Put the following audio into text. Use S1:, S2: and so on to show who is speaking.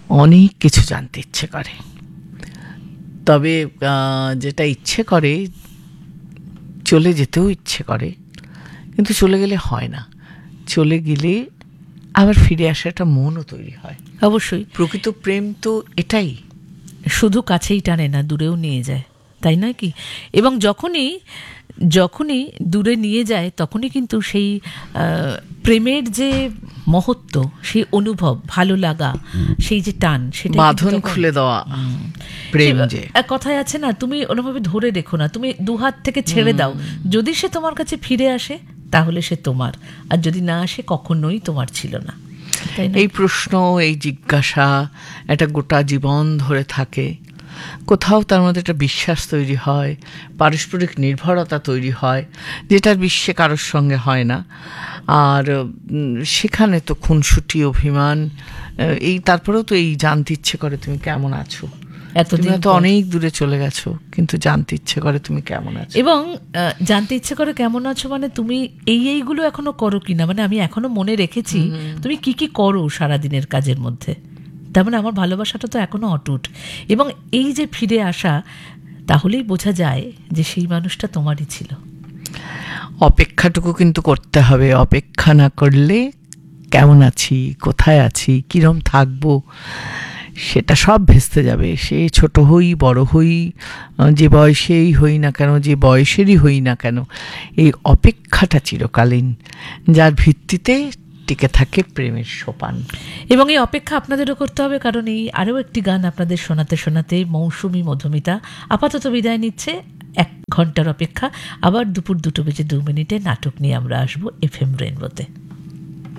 S1: অনেক কিছু জানতে ইচ্ছে করে, তবে যেটা ইচ্ছে করে, চলে যেতেও ইচ্ছে করে, কিন্তু চলে গেলে হয় না। চলে গেলে আবার ফিরে আসা একটা মনও তৈরি হয়।
S2: অবশ্যই
S1: প্রকৃত প্রেম তো এটাই,
S2: শুধু কাছেই টানে না, দূরেও নিয়ে যায়, তাই নয় কি? এবং যখনই যখনই দূরে নিয়ে যায় তখনই কিন্তু সেই প্রেমের যে মহত্ব, সেই অনুভব, ভালো লাগা, সেই যে টান, সেটা
S1: বাঁধন খুলে দেওয়া প্রেম। যে
S2: এক কথায় আছে না, তুমি ওরভাবে ধরে রেখো না, তুমি দুহাত থেকে ছেড়ে দাও। যদি সে তোমার কাছে ফিরে আসে তাহলে সে তোমার, আর যদি না আসে কখনোই তোমার ছিল না।
S1: এই প্রশ্ন, এই জিজ্ঞাসা একটা গোটা জীবন ধরে থাকে। কোথাও তার মধ্যে একটা বিশ্বাস তৈরি হয়, পারস্পরিক নির্ভরতা তৈরি হয়, যেটার বিশ্বে কারোর সঙ্গে হয় না। আর সেখানে তো খুনসুটি, অভিমান, এই তারপরেও তো এই জানতে ইচ্ছে করে তুমি কেমন আছো। তুমি তো অনেক দূরে চলে গেছো, কিন্তু জানতে ইচ্ছে করে তুমি কেমন আছো।
S2: এবং জানতে ইচ্ছে করে কেমন আছো মানে তুমি এইগুলো এখনো করো কিনা, মানে আমি এখনো মনে রেখেছি তুমি কি কি করো সারাদিনের কাজের মধ্যে। তার মানে আমার ভালোবাসাটা তো এখনো অটুট। এবং এই যে ফিরে আসা, তাহলেই বোঝা যায় যে সেই মানুষটা তোমারই ছিল।
S1: অপেক্ষাটুকু কিন্তু করতে হবে। অপেক্ষা না করলে কেমন আছি, কোথায় আছি, কিরম থাকবো, সেটা সব ভেস্তে যাবে। সে ছোট হই, বড় হই, যে বয়সেই হই না কেন, যে বয়সেরই হই না কেন, এই অপেক্ষাটা চিরকালীন, যার ভিত্তিতে টিকে থাকে প্রেমের সোপান।
S2: এবং এই অপেক্ষা আপনাদেরও করতে হবে, কারণ এই আরও একটি গান আপনাদের শোনাতে শোনাতে মৌসুমী মধুমিতা আপাতত বিদায় নিচ্ছে। 1 ঘন্টার অপেক্ষা, আবার দুপুর 2:02 নাটক নিয়ে আমরা আসবো FM রেনবোতে।